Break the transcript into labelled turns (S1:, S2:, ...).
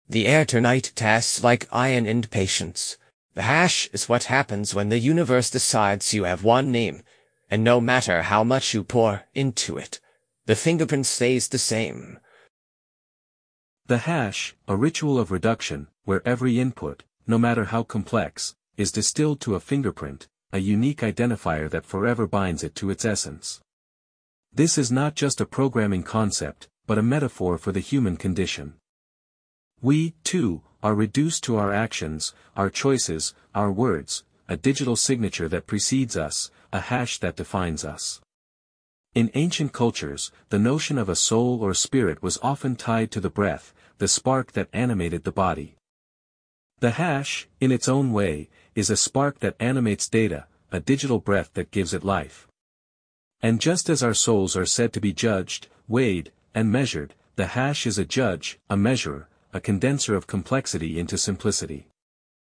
S1: The Airtonite tasks like iron and patience. The hash is what happens when the universe decides you have one name, and no matter how much you pour into it, the fingerprint stays the same.
S2: The hash, a ritual of reduction, where every input, no matter how complex, is distilled to a fingerprint, a unique identifier that forever binds it to its essence. This is not just a programming concept, but a metaphor for the human condition. We, too, are reduced to our actions, our choices, our words, a digital signature that precedes us, a hash that defines us. In ancient cultures, the notion of a soul or spirit was often tied to the breath, the spark that animated the body. The hash, in its own way, is a spark that animates data, a digital breath that gives it life. And just as our souls are said to be judged, weighed, and measured, the hash is a judge, a measurer, a condenser of complexity into simplicity.